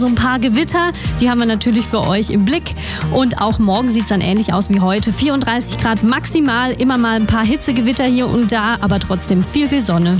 so ein paar Gewitter, die haben wir natürlich für euch im Blick. Und auch morgen sieht es dann ähnlich aus wie heute. 34 Grad maximal, immer mal ein paar Hitzegewitter hier und da, aber trotzdem viel Sonne.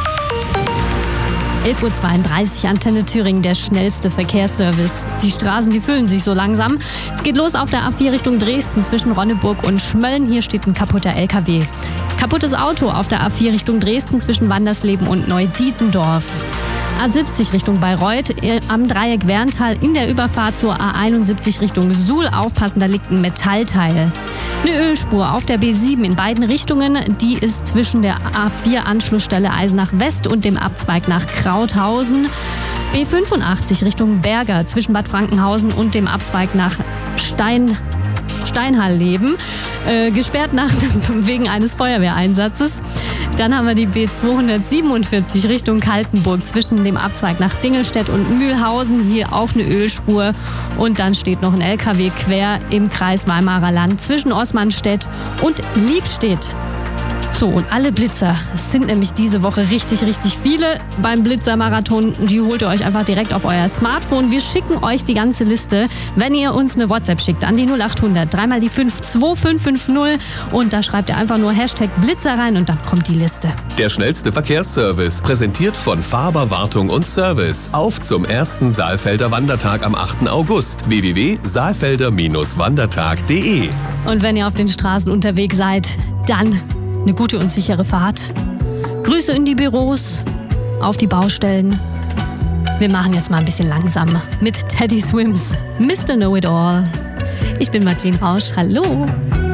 11.32 Uhr, Antenne Thüringen, der schnellste Verkehrsservice. Die Straßen, die füllen sich so langsam. Es geht los auf der A4 Richtung Dresden zwischen Ronneburg und Schmölln. Hier steht ein kaputter LKW. Kaputtes Auto auf der A4 Richtung Dresden zwischen Wandersleben und Neudietendorf. A70 Richtung Bayreuth, am Dreieck Werntal in der Überfahrt zur A71 Richtung Suhl. Aufpassen, da liegt ein Metallteil. Eine Ölspur auf der B7 in beiden Richtungen, die ist zwischen der A4 Anschlussstelle Eisenach West und dem Abzweig nach Krauthausen. B85 Richtung Berger zwischen Bad Frankenhausen und dem Abzweig nach Steinhallleben, gesperrt wegen eines Feuerwehreinsatzes. Dann haben wir die B247 Richtung Kaltenburg zwischen dem Abzweig nach Dingelstedt und Mühlhausen. Hier auch eine Ölspur. Und dann steht noch ein LKW quer im Kreis Weimarer Land zwischen Osmanstedt und Liebstedt. So, und alle Blitzer, es sind nämlich diese Woche richtig viele beim Blitzer-Marathon. Die holt ihr euch einfach direkt auf euer Smartphone. Wir schicken euch die ganze Liste, wenn ihr uns eine WhatsApp schickt an die 0800 3 mal die 5 2550 und da schreibt ihr einfach nur #Blitzer rein und dann kommt die Liste. Der schnellste Verkehrsservice, präsentiert von Faber Wartung und Service. Auf zum ersten Saalfelder Wandertag am 8. August. www.saalfelder-wandertag.de. Und wenn ihr auf den Straßen unterwegs seid, dann eine gute und sichere Fahrt. Grüße in die Büros, auf die Baustellen. Wir machen jetzt mal ein bisschen langsam mit Teddy Swims, Mr. Know-It-All. Ich bin Madeleine Rausch, hallo.